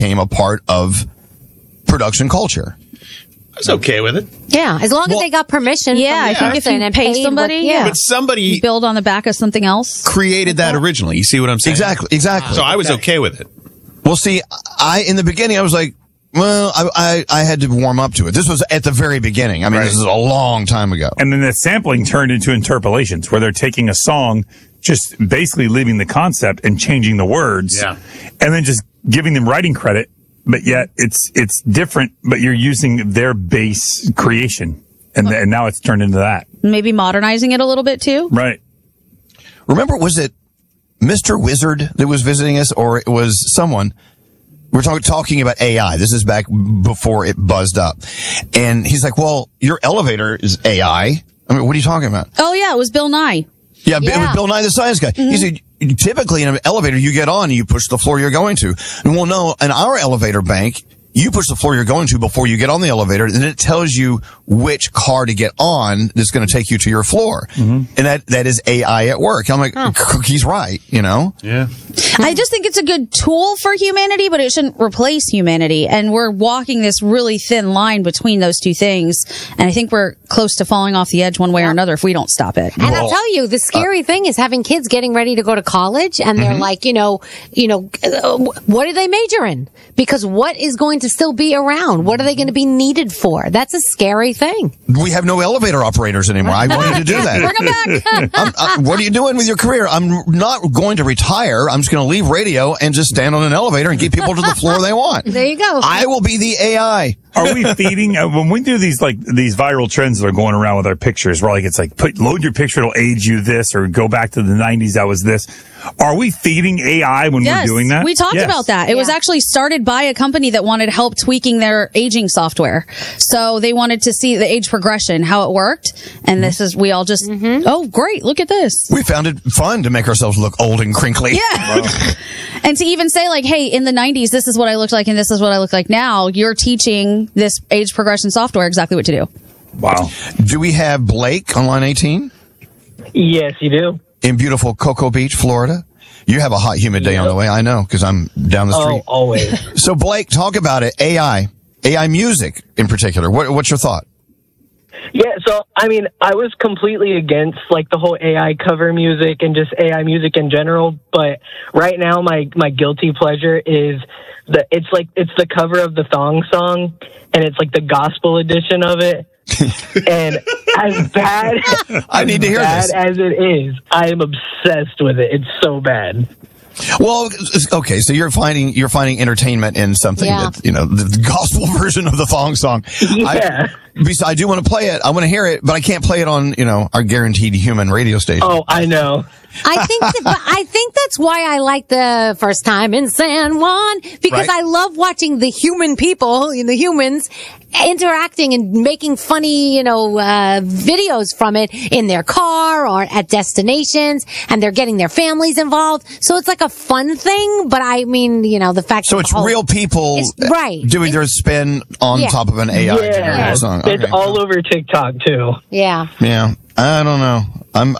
became a part of production culture. I was okay with it. Yeah, as long as they got permission. Yeah, I think if you pay somebody, But somebody you build on the back of something else. created that originally. You see what I'm saying? Exactly. So I was okay with it. Well, see, in the beginning, I was like, well, I had to warm up to it. This was at the very beginning. I mean, This is a long time ago. And then the sampling turned into interpolations, where they're taking a song, just basically leaving the concept and changing the words. Yeah. And then just giving them writing credit. But yet it's different, but you're using their base creation. And now it's turned into that. Maybe modernizing it a little bit too. Right. Remember, was it Mr. Wizard that was visiting us, or it was someone? We're talking about AI. This is back before it buzzed up. And he's like, well, your elevator is AI. I mean, what are you talking about? Oh, yeah, it was Bill Nye. Yeah, it was Bill Nye the Science Guy. He said, typically in an elevator, you get on and you push the floor you're going to. And well, no, in our elevator bank, you push the floor you're going to before you get on the elevator, and it tells you which car to get on that's going to take you to your floor. And that is AI at work. I'm like, he's right, you know? Yeah. I just think it's a good tool for humanity, but it shouldn't replace humanity. And we're walking this really thin line between those two things. And I think we're close to falling off the edge one way or another if we don't stop it. And I'll tell you, the scary thing is having kids getting ready to go to college, and they're like, what do they major in? Because what is going to still be around? What are they going to be needed for? That's a scary thing. We have no elevator operators anymore. I wanted to do that. Bring them back. What are you doing with your career? I'm not going to retire. I'm just going to leave radio and just stand on an elevator and get people to the floor they want. There you go. I will be the AI. Are we feeding when we do these viral trends that are going around with our pictures? Where it's like load your picture, it'll age you this, or go back to the 90s. That was this. Are we feeding AI when we're doing that? We talked about that. It was actually started by a company that wanted help tweaking their aging software. So they wanted to see the age progression, how it worked. And this is, we all just, oh, great, look at this. We found it fun to make ourselves look old and crinkly. Yeah. And to even say like, hey, in the 90s, this is what I looked like and this is what I look like now. You're teaching this age progression software exactly what to do. Wow. Do we have Blake on line 18? Yes, you do. In beautiful Cocoa Beach, Florida? You have a hot, humid day on the way. I know, because I'm down the street. Oh, always. So, Blake, talk about it. AI music in particular. What's your thought? Yeah, so, I mean, I was completely against, the whole AI cover music and just AI music in general, but right now my guilty pleasure is it's the cover of the Thong Song, and it's the gospel edition of it. And as bad I need to hear this. As it is, I am obsessed with it. It's so bad. Well, okay, so you're finding entertainment in something that, the gospel version of the Thong Song. Yeah. I do want to play it. I want to hear it, but I can't play it on, our guaranteed human radio station. Oh, I know. I think that's why I like the First Time in San Juan, because I love watching the human people, the humans, interacting and making funny, videos from it in their car or at destinations, and they're getting their families involved. So it's like a fun thing, but I mean, the fact so that it's real people doing their spin on top of an AI generated song. It's all over TikTok too. Yeah. Yeah. I don't know. I'm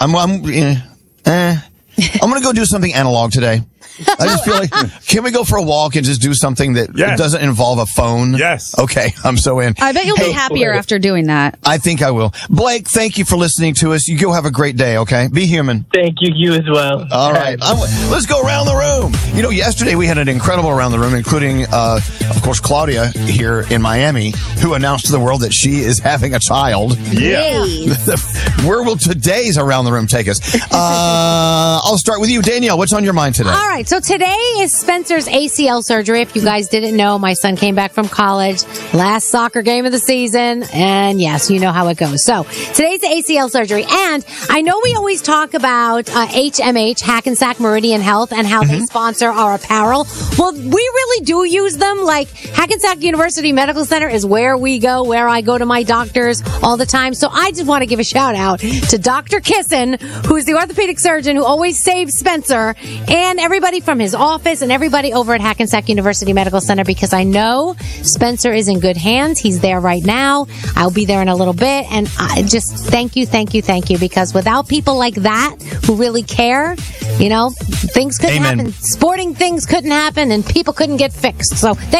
going to go do something analog today. I just feel like, can we go for a walk and just do something that doesn't involve a phone? Yes. Okay, I'm so in. I bet you'll be happier after doing that. I think I will. Blake, thank you for listening to us. You go have a great day, okay? Be human. Thank you. You as well. All right. Let's go around the room. Yesterday we had an incredible around the room, including, of course, Claudia here in Miami, who announced to the world that she is having a child. Yeah. Where will today's around the room take us? I'll start with you, Danielle. What's on your mind today? All right. So today is Spencer's ACL surgery. If you guys didn't know, my son came back from college, last soccer game of the season, and yes, you know how it goes. So today's the ACL surgery, and I know we always talk about HMH, Hackensack Meridian Health, and how they sponsor our apparel. Well, we really do use them. Like Hackensack University Medical Center is where we go, where I go to my doctors all the time. So I just want to give a shout out to Dr. Kissen, who's the orthopedic surgeon who always save Spencer and everybody from his office and everybody over at Hackensack University Medical Center, because I know Spencer is in good hands. He's there right now. I'll be there in a little bit. And I just thank you, because without people like that who really care, things couldn't Amen. happen. Sporting things couldn't happen and people couldn't get fixed. So